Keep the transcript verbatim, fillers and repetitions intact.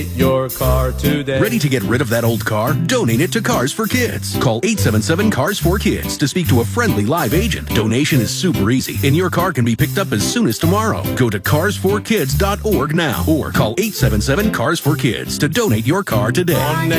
your car today. Ready to get rid of that old car? Donate it to Cars for Kids. Call eight seven seven, C A R S four kids to speak to a friendly live agent. Donation is super easy, and your car can be picked up as soon as tomorrow. Go to cars for kids dot org now or call eight seven seven, C A R S four kids to donate your car today. On